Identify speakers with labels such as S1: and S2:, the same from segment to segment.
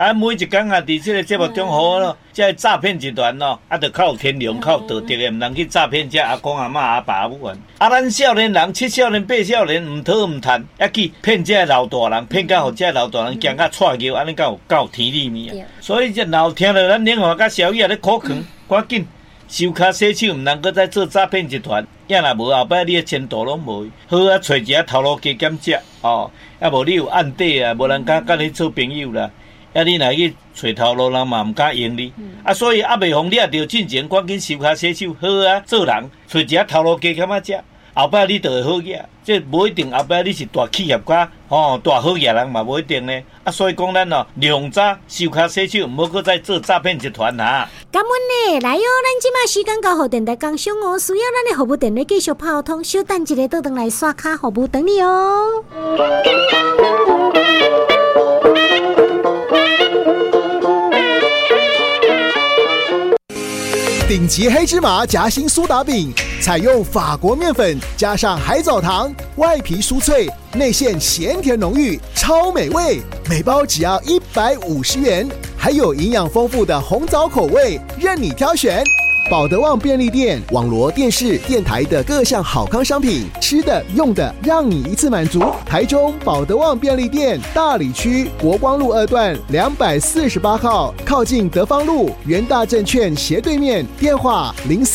S1: 每一天啊，伫这个节目中好咯，这诈骗集团咯，就靠天良、靠道德的，唔能去诈骗这阿公阿嬷阿爸阿母。咱少年人、7少年、8少年，唔讨唔趁，还去骗这老大人，骗到互这老大人惊甲踹尿，安尼敢有天理面啊！所以这老听了咱领导甲小叶咧苦劝，赶紧收卡洗手，唔能够再做诈骗集团。也若无后摆你的前途拢无，好啊，找一个头路加减食哦，啊无你有案底啊，无人敢甲你做朋友啦。啊，你若去找头路，人嘛唔敢用你。啊，所以未妨你也着进前赶紧收卡洗手，好啊，做人找一个头路加减啊食，后摆你就会好嘢。这无一定后摆你是大企业家，大好嘢人嘛无一定呢。啊，所以讲咱量早收卡洗手，唔好搁再做诈骗集团啊。
S2: 感恩呢，来哟，咱即马时间到后电台工商哦，需要咱的服务电话继续泡通，稍等一下倒转来刷卡服务等你哦。
S3: 顶级黑芝麻夹心苏打饼，采用法国面粉加上海藻糖，外皮酥脆，内馅咸甜浓郁，超美味。每包只要150元，还有营养丰富的红枣口味，任你挑选。保德旺便利店网罗电视、电台的各项好康商品，吃的、用的，让你一次满足。台中保德旺便利店大里区国光路2段248号，靠近德芳路元大证券斜对面，电话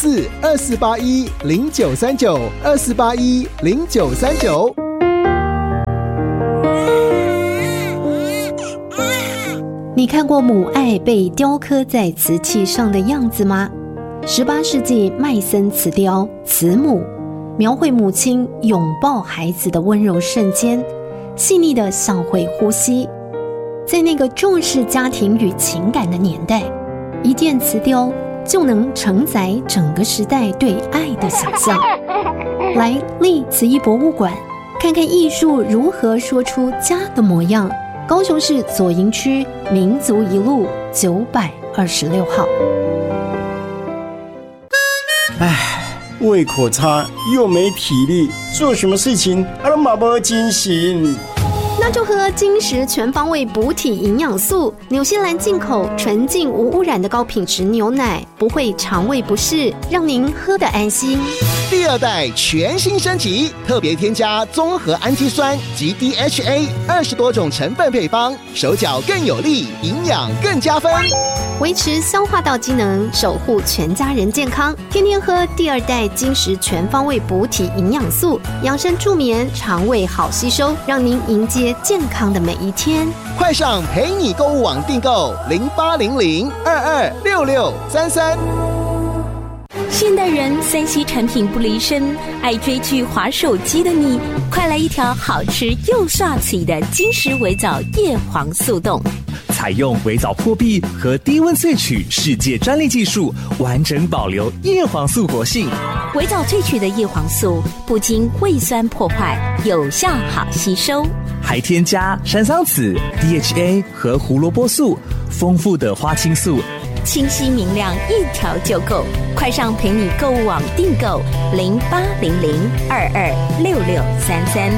S3: 04-2481-0939，2481-0939。
S4: 你看过母爱被雕刻在瓷器上的样子吗？18世纪麦森瓷雕慈母，描绘母亲拥抱孩子的温柔瞬间，细腻的像会呼吸。在那个重视家庭与情感的年代，一件瓷雕就能承载整个时代对爱的想象。来立慈艺博物馆，看看艺术如何说出家的模样。高雄市左营区民族一路926号。
S5: 胃口差又没体力，做什么事情都没精神。
S4: 那就喝金石全方位补体营养素，纽西兰进口纯净无污染的高品质牛奶，不会肠胃不适，让您喝得安心。
S3: 第2代全新升级，特别添加综合氨基酸及 DHA20多种成分配方，手脚更有力，营养更加分，
S4: 维持消化道机能，守护全家人健康。天天喝第2代金石全方位补体营养素，养生助眠，肠胃好吸收，让您迎接健康的每一天。
S3: 快上陪你购物网订购0800226633。
S6: 现代人3C 产品不离身，爱追剧滑手机的你，快来一条好吃又刷嘴的金石微藻叶黄素冻。
S7: 采用微藻破壁和低温萃取世界专利技术，完整保留叶黄素活性。
S6: 微藻萃取的叶黄素不经胃酸破坏，有效好吸收，
S7: 还添加山桑子、DHA 和胡萝卜素，丰富的花青素，
S6: 清晰明亮，一条就够。快上陪你购物网订购0800226633。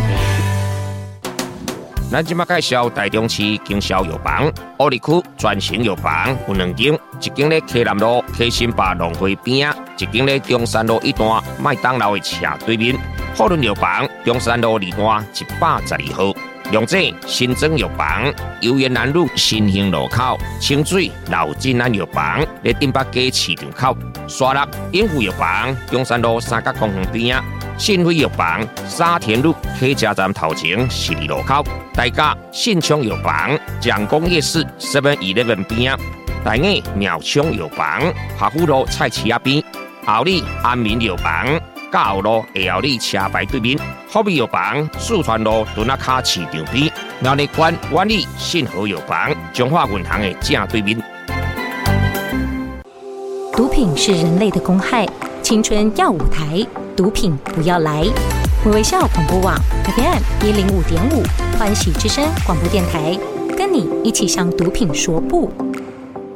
S8: 咱即马介绍台中市经销药房，乌里区专型药房有2间，一间咧溪南路溪新坝农会边，一间咧中山路1段麦当劳的斜对面。富润药房中山路2段112号。龙井新庄药房游园南路新兴路口，清水老金安药房咧顶北街市场口，沙鹿永福药房中山路三角公园边，信辉药房沙田路客家站头前12路口，大甲信昌药房蒋公夜市 7-11 边，大雅苗昌药房华富路菜市仔边，后里安民药房甲后路下后里车牌对面，福美药房四川路墩仔卡市场边，苗栗县万里信和药房中华银行的正对面。
S6: 毒品是人类的公害，青春要舞台，毒品不要来。微笑广播网 FM 105.5，欢喜之声广播电台，跟你一起向毒品说不。